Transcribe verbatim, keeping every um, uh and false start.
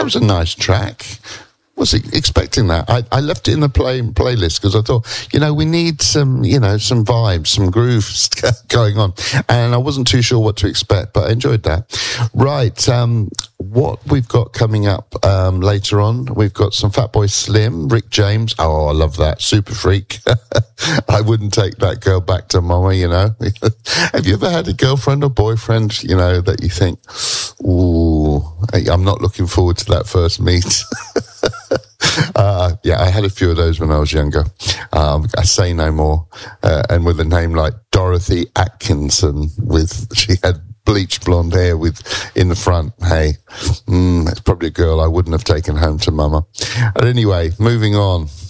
that was a nice track. Wasn't expecting that. I, I left it in the play playlist because I thought, you know, we need some, you know, some vibes, some grooves going on, and I wasn't too sure what to expect, but I enjoyed that. Right, um, what we've got coming up um, later on, we've got some Fatboy Slim, Rick James. Oh, I love that. Super Freak. I wouldn't take that girl back to mama, you know. Have you ever had a girlfriend or boyfriend, you know, that you think, ooh, I'm not looking forward to that first meet? Uh, yeah, I had a few of those when I was younger. Um, I say no more. Uh, and with a name like Dorothy Atkinson, with she had bleached blonde hair with in the front. Hey, mm, that's probably a girl I wouldn't have taken home to mama. But anyway, moving on.